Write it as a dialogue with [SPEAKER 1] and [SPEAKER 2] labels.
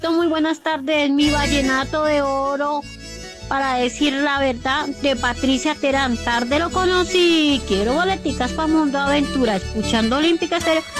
[SPEAKER 1] Muy buenas tardes, mi vallenato de oro para decir la verdad de Patricia Terán. Tarde lo conocí, quiero boleticas para Mundo Aventura, escuchando Olímpica Estéreo.